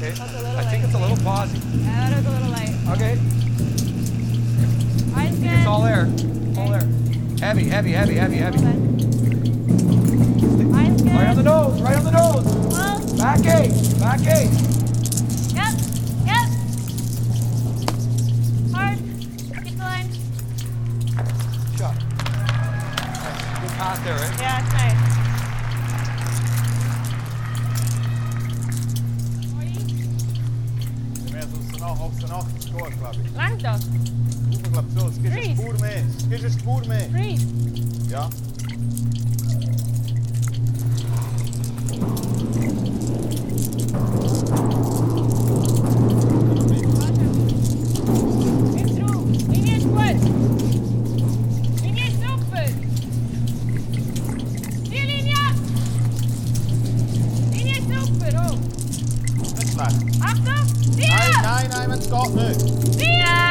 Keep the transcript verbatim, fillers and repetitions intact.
Okay. That's a little I think light. it's a little pausy. Yeah, that is a little light. Okay. Eyes I think good. it's all there. All there. Heavy, heavy, heavy, heavy, heavy. Hold on. Eyes good. Right on the nose, right on the nose. Well, Back eight, back eight. yep, yep. Hard. Keep the line. Shot. Nice. Good pass there, right? Yeah, it's nice. Langt dat? Hoeveel klap zo? Skis een spoor mee. Skis een spoor mee. Three. Ja. It's through. Linie square. Linie super. Die linie. Linie super, oh. Niet slecht. Achtung. Vier. Nee, nee, nee, het gaat nu. Vier.